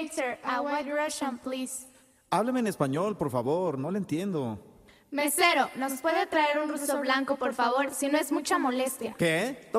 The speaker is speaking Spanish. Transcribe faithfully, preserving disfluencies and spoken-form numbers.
waiter, a white Russian, please. Háblame en español, por favor, no le entiendo. Mesero, ¿nos puede traer un ruso blanco, por favor? Si no es mucha molestia. ¿Qué? Toma